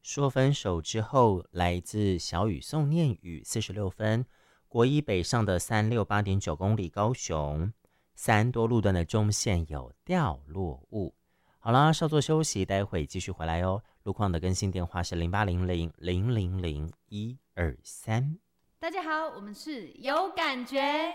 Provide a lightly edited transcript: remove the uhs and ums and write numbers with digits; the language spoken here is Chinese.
说分手之后，来自小雨送念语46分。国一北上的368.9公里高雄3多路段的中线有掉落物。好啦，稍作休息，待会继续回来哦。路况的更新电话是0800000123。 大家好，我们是有感觉。